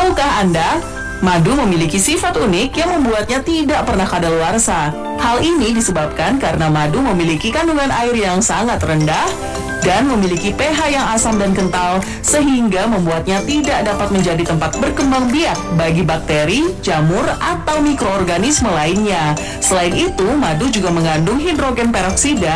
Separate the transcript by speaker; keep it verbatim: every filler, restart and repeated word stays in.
Speaker 1: Tahukah Anda, madu memiliki sifat unik yang membuatnya tidak pernah kadaluarsa. Hal ini disebabkan karena madu memiliki kandungan air yang sangat rendah dan memiliki pH yang asam dan kental sehingga membuatnya tidak dapat menjadi tempat berkembang biak bagi bakteri, jamur, atau mikroorganisme lainnya. Selain itu, madu juga mengandung hidrogen peroksida